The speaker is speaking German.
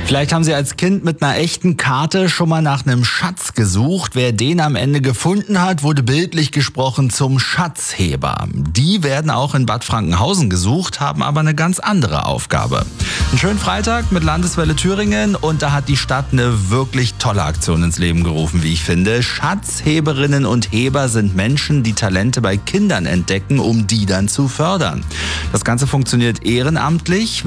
Vielleicht haben Sie als Kind mit einer echten Karte schon mal nach einem Schatz gesucht. Wer den am Ende gefunden hat, wurde bildlich gesprochen zum Schatzheber. Die werden auch in Bad Frankenhausen gesucht, haben aber eine ganz andere Aufgabe. Einen schönen Freitag mit Landeswelle Thüringen und da hat die Stadt eine wirklich tolle Aktion ins Leben gerufen, wie ich finde. Schatzheberinnen und Heber sind Menschen, die Talente bei Kindern entdecken, um die dann zu fördern. Das Ganze funktioniert ehrenamtlich.